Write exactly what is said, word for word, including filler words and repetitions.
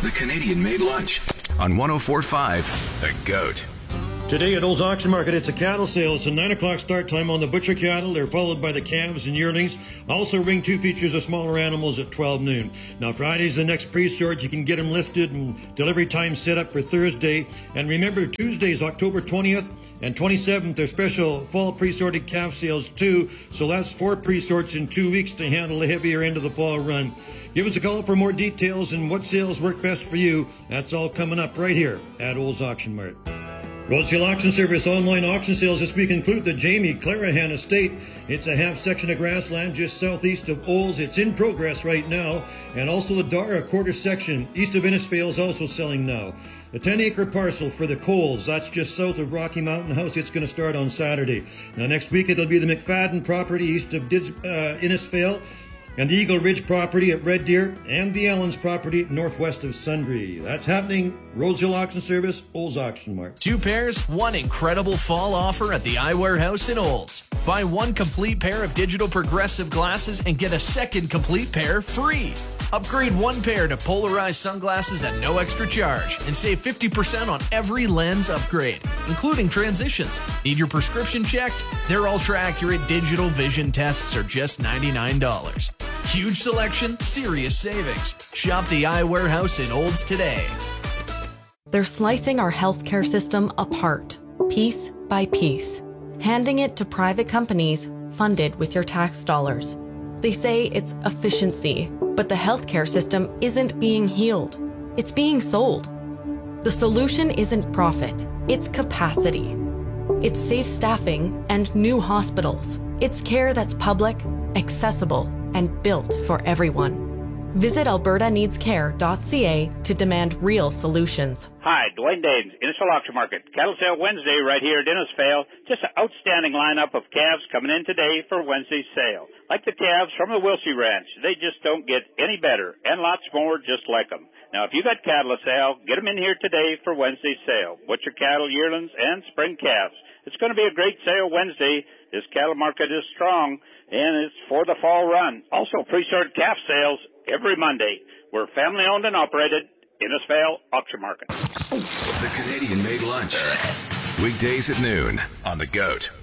The Canadian-made lunch on one oh four point five, The Goat. Today at Olds Auction Market, it's a cattle sale. It's a nine o'clock start time on the butcher cattle. They're followed by the calves and yearlings. Also, Ring two features of smaller animals at twelve noon. Now, Friday's the next pre-sort. You can get them listed and delivery time set up for Thursday. And remember, Tuesday's October twentieth and twenty-seventh are special fall pre-sorted calf sales too. So that's four pre-sorts in two weeks to handle the heavier end of the fall run. Give us a call for more details and what sales work best for you. That's all coming up right here at Olds Auction Mart. Rosehill Auction Service online auction sales this week include the Jamie Clarahan Estate. It's a half section of grassland just southeast of Olds. It's in progress right now. And also the Dara quarter section east of Innisfail is also selling now. The ten acre parcel for the Coles, that's just south of Rocky Mountain House. It's going to start on Saturday. Now next week it'll be the McFadden property east of Dids, uh, Innisfail, and the Eagle Ridge property at Red Deer, and the Ellens property northwest of Sundre. That's happening. Rosehill Auction Service, Olds Auction Mart. Two pairs, one incredible fall offer at the Eyewear House in Olds. Buy one complete pair of digital progressive glasses and get a second complete pair free. Upgrade one pair to polarized sunglasses at no extra charge and save fifty percent on every lens upgrade, including transitions. Need your prescription checked? Their ultra-accurate digital vision tests are just ninety-nine dollars. Huge selection, serious savings. Shop the Eyewear House in Olds today. They're slicing our healthcare system apart, piece by piece, handing it to private companies funded with your tax dollars. They say it's efficiency, but the healthcare system isn't being healed. It's being sold. The solution isn't profit, it's capacity. It's safe staffing and new hospitals. It's care that's public, accessible, and built for everyone. Visit alberta needs care dot c a to demand real solutions. Hi, Dwayne Danes, Innisfail Auction Market. Cattle Sale Wednesday right here at Innisfail. Just an outstanding lineup of calves coming in today for Wednesday's sale. Like the calves from the Wilsey Ranch. They just don't get any better, and lots more just like them. Now, if you got cattle to sell, get them in here today for Wednesday's sale. Butcher cattle, yearlings, and spring calves. It's going to be a great sale Wednesday. This cattle market is strong, and it's for the fall run. Also, pre-sorted calf sales every Monday. We're family-owned and operated. Innisfail Auction Market. The Canadian-made lunch. Weekdays at noon on The Goat.